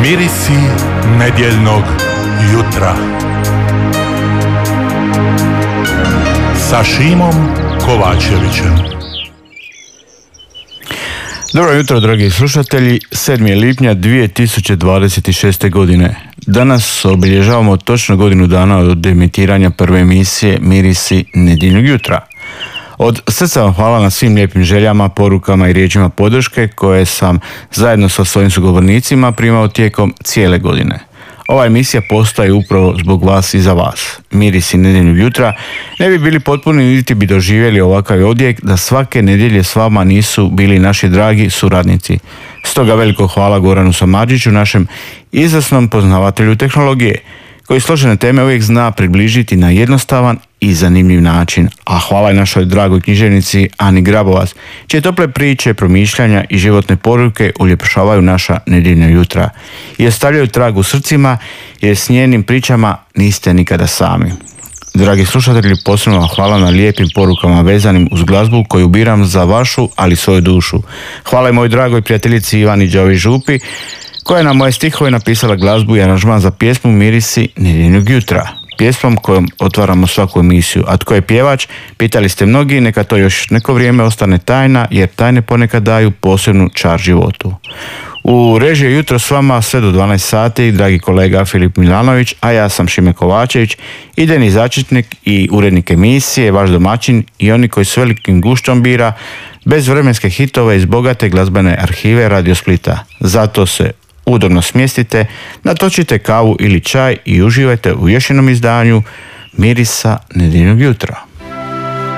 Mirisi nedjeljnog jutra sa Šimom Kovačevićem. Dobro jutro, dragi slušatelji. 7. lipnja 2026. godine. Danas obilježavamo točno godinu dana od emitiranja prve emisije Mirisi nedjeljnog jutra. Od srca vam hvala na svim lijepim željama, porukama i riječima podrške koje sam zajedno sa svojim sugovornicima primao tijekom cijele godine. Ova emisija postoji upravo zbog vas i za vas. Mirisi nedjeljnog jutra ne bi bili potpuni niti bi doživjeli ovakav odjek da svake nedjelje s vama nisu bili naši dragi suradnici. Stoga veliko hvala Goranu Samardžiću, našem izvrsnom poznavatelju tehnologije, koji složene teme uvijek zna približiti na jednostavan i zanimljiv način. A hvala i našoj dragoj književnici Ani Grabovac, čije tople priče, promišljanja i životne poruke uljepšavaju naša nedjeljna jutra i ostavljaju trag u srcima, jer s njenim pričama niste nikada sami. Dragi slušatelji, posebno vam hvala na lijepim porukama vezanim uz glazbu koju biram za vašu, ali svoju dušu. Hvala i mojoj dragoj prijateljici Ivani Đovi Župi, koja je na moje stihove napisala glazbu i aranžman za pjesmu Mirisi nedjeljnog jutra. Pjesmom kojom otvaramo svaku emisiju. A tko je pjevač? Pitali ste mnogi, neka to još neko vrijeme ostane tajna, jer tajne ponekad daju posebnu čar životu. U režiji jutro s vama sve do 12 sati, dragi kolega Filip Milanović, a ja sam Šime Kovačević, idejni začetnik i urednik emisije, vaš domaćin i oni koji s velikim guštom bira bezvremenske hitove iz bogate glazbene arhive Radio Splita. Zato se udobno smjestite, natočite kavu ili čaj i uživajte u još jednom izdanju Mirisa nedjeljnog jutra.